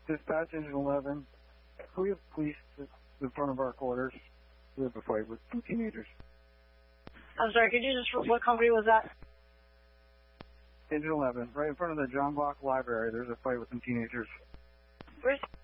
Dispatch Engine 11. We have police in front of our quarters. We have a fight with two teenagers. I'm sorry, could you just, what company was that? Engine 11, right in front of the John Block Library. There's a fight with some teenagers. Where's